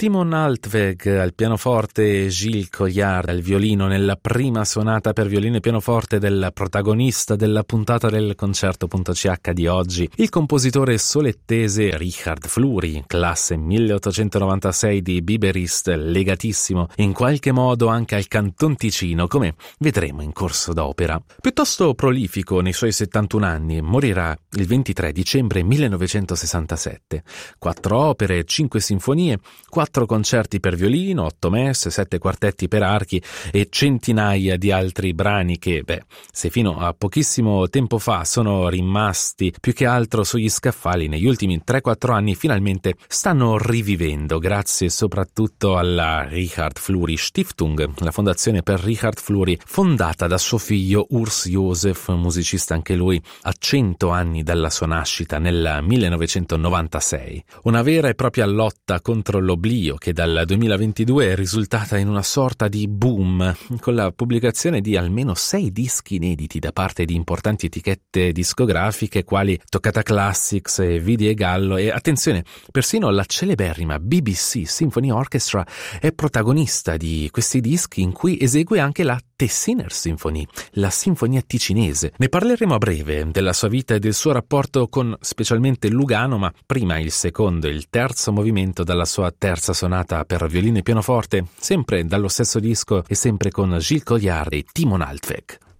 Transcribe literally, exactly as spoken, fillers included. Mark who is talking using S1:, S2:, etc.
S1: Timon Altweg al pianoforte e Gilles Collard al violino nella prima sonata per violino e pianoforte del protagonista della puntata del Concerto.ch di oggi, il compositore solettese Richard Fluri, classe milleottocentonovantasei di Biberist, legatissimo in qualche modo anche al Canton Ticino, come vedremo in corso d'opera. Piuttosto prolifico nei suoi settantuno anni, morirà il ventitré dicembre millenovecentosessantasette. Quattro opere, cinque sinfonie, quattro concerti per violino, otto messe, sette quartetti per archi e centinaia di altri brani che, beh, se fino a pochissimo tempo fa sono rimasti più che altro sugli scaffali, negli ultimi tre quattro anni finalmente stanno rivivendo, grazie soprattutto alla Richard Fluri Stiftung, la fondazione per Richard Fluri, fondata da suo figlio Urs Josef, musicista anche lui, a cento anni dalla sua nascita nel millenovecentonovantasei. Una vera e propria lotta contro l'oblio che dal duemilaventidue è risultata in una sorta di boom, con la pubblicazione di almeno sei dischi inediti da parte di importanti etichette discografiche quali Toccata Classics e Vidi e Gallo, e attenzione, persino la celeberrima B B C Symphony Orchestra è protagonista di questi dischi, in cui esegue anche la Tessiner Symphony, la sinfonia ticinese. Ne parleremo a breve della sua vita e del suo rapporto con specialmente Lugano, ma prima il secondo e il terzo movimento dalla sua terza sonata per violino e pianoforte, sempre dallo stesso disco e sempre con Gilles Collard e Timon Altweg.